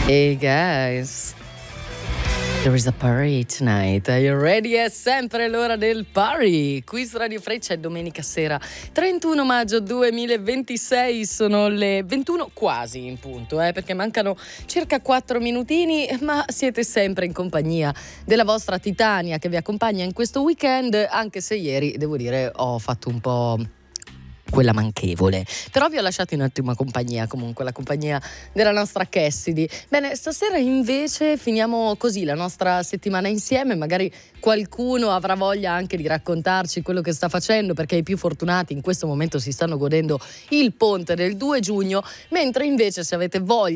Hey guys, there is a party tonight. Are you ready? È sempre l'ora del party. Qui su Radio Freccia è domenica sera, 31 maggio 2026. Sono le 21 quasi in punto, perché mancano circa 4 minutini, ma siete sempre in compagnia della vostra Titania che vi accompagna in questo weekend, anche se ieri, devo dire, ho fatto un po' quella manchevole, però vi ho lasciato in ottima compagnia, comunque la compagnia della nostra Cassidy. Bene, stasera invece finiamo così la nostra settimana insieme, magari qualcuno avrà voglia anche di raccontarci quello che sta facendo, perché i più fortunati in questo momento si stanno godendo il ponte del 2 giugno, mentre invece se avete voglia